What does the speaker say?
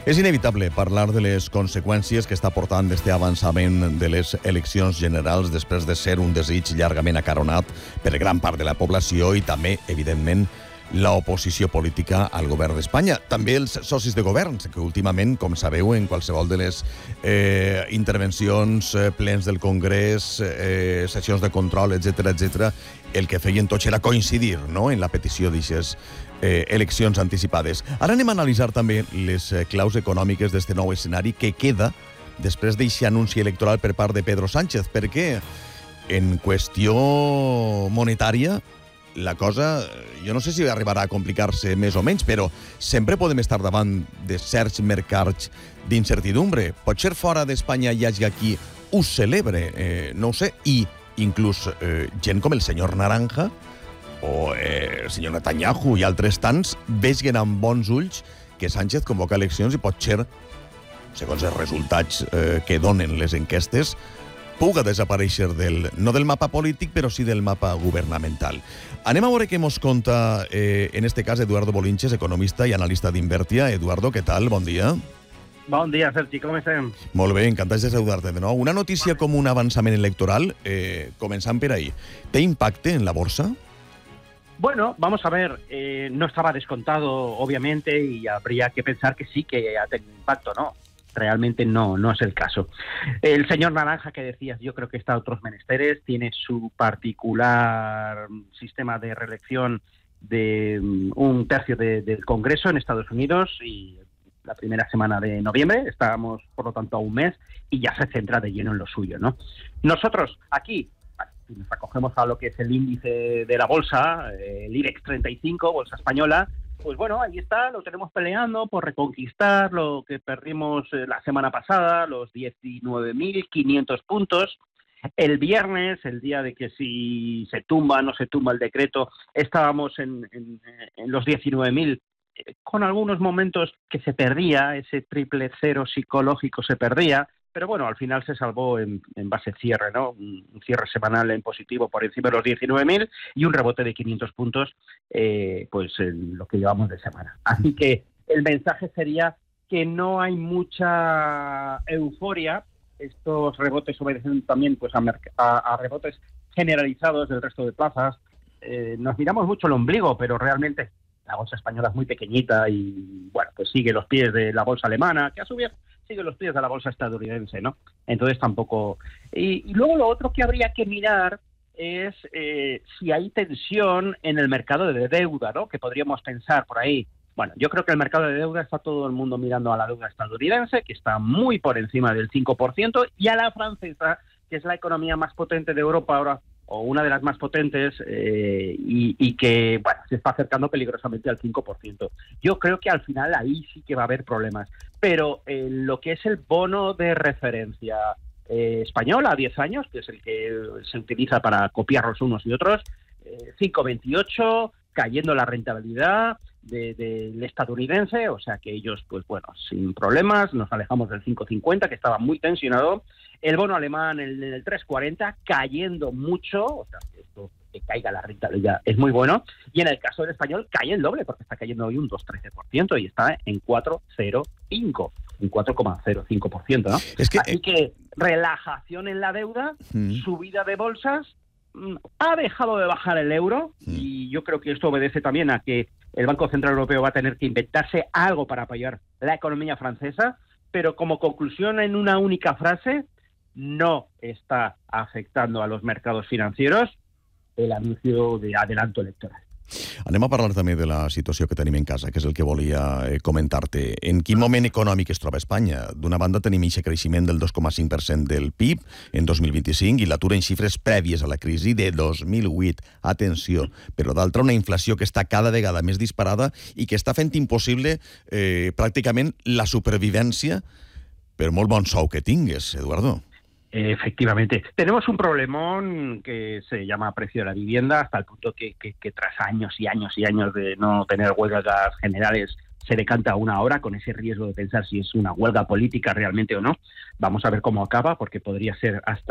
És inevitable parlar de les conseqüències que està portant este avançament de les eleccions generals després de ser un desig llargament acaronat per gran part de la població i també, evidentment, l'oposició política al govern d'Espanya. També els socis de governs, que últimament, com sabeu, en qualsevol de les intervencions, plens del Congrés, sessions de control, etc., el que feien tots era coincidir, no?, en la petició d'aixes eleccions anticipades. Ara anem a analitzar també les claus econòmiques d'este nou escenari que queda després d'aquest anunci electoral per part de Pedro Sánchez, perquè en qüestió monetària la cosa, jo no sé si arribarà a complicar-se més o menys, però sempre podem estar davant de certs mercats d'incertidumbre. Potser fora d'Espanya hi hagi aquí ho celebre, no ho sé, i inclús gent com el senyor Naranja o el senyor Netanyahu i altres tants veguen amb bons ulls que Sánchez convoca eleccions i potser, segons els resultats que donen les enquestes, puga desaparèixer no del mapa polític, però sí del mapa governamental. Anem a veure què mos conta, en este cas, Eduardo Bolinches, economista i analista d'Invertia. Eduardo, què tal? Bon dia. Bon dia, Sergi, com estem? Molt bé, encantats de saludar-te de nou. Una notícia com un avançament electoral, començant per ahí. Té impacte en la borsa? Bueno, vamos a ver, no estaba descontado, obviamente, y habría que pensar que sí que ha tenido impacto, ¿no? Realmente no es el caso. El señor Naranja, que decías, yo creo que está a otros menesteres, tiene su particular sistema de reelección de un tercio del Congreso en Estados Unidos y la primera semana de noviembre, estábamos por lo tanto a un mes, y ya se centra de lleno en lo suyo, ¿no? Nosotros aquí, si nos acogemos a lo que es el índice de la bolsa, el IBEX 35, bolsa española, pues bueno, ahí está, lo tenemos peleando por reconquistar lo que perdimos la semana pasada, los 19.500 puntos. El viernes, el día de que si se tumba o no se tumba el decreto, estábamos en los 19.000, con algunos momentos que se perdía, ese triple cero psicológico se perdía, pero bueno, al final se salvó en base cierre, ¿no? Un cierre semanal en positivo por encima de los 19.000 y un rebote de 500 puntos, pues en lo que llevamos de semana. Así que el mensaje sería que no hay mucha euforia. Estos rebotes obedecen también pues a rebotes generalizados del resto de plazas. Nos miramos mucho el ombligo, pero realmente la bolsa española es muy pequeñita y, bueno, pues sigue los pies de la bolsa alemana, que a su vez sigue los pies de la bolsa estadounidense, ¿no? Entonces tampoco... Y luego lo otro que habría que mirar es si hay tensión en el mercado de deuda, ¿no? Que podríamos pensar por ahí. Bueno, yo creo que el mercado de deuda está todo el mundo mirando a la deuda estadounidense, que está muy por encima del 5%, y a la francesa, que es la economía más potente de Europa ahora, o una de las más potentes, y que, bueno, se está acercando peligrosamente al 5%. Yo creo que al final ahí sí que va a haber problemas. Pero lo que es el bono de referencia español a 10 años, que es el que se utiliza para copiar los unos y otros, 5,28, cayendo la rentabilidad del estadounidense, o sea que ellos, pues bueno, sin problemas, nos alejamos del 5,50, que estaba muy tensionado. El bono alemán en el 3,40, cayendo mucho, o sea, esto que caiga la rentabilidad es muy bueno. Y en el caso del español cae el doble, porque está cayendo hoy un 2,13% y está en 4,05, un 4,05%, ¿no? Así que relajación en la deuda, subida de bolsas, ha dejado de bajar el euro, y yo creo que esto obedece también a que el Banco Central Europeo va a tener que inventarse algo para apoyar la economía francesa, pero como conclusión en una única frase, no está afectando a los mercados financieros el anuncio de adelanto electoral. Anem a parlar també de la situació que tenim en casa, que és el que volia comentar-te. En quin moment econòmic es troba Espanya? D'una banda tenim aquest creixement del 2,5% del PIB en 2025 i l'atur en xifres prèvies a la crisi de 2008. Atenció, però d'altra una inflació que està cada vegada més disparada i que està fent impossible pràcticament la supervivència per molt bon sou que tingues, Eduardo. Efectivamente. Tenemos un problemón que se llama precio de la vivienda, hasta el punto que tras años y años y años de no tener huelgas generales se decanta una hora, con ese riesgo de pensar si es una huelga política realmente o no. Vamos a ver cómo acaba, porque podría ser hasta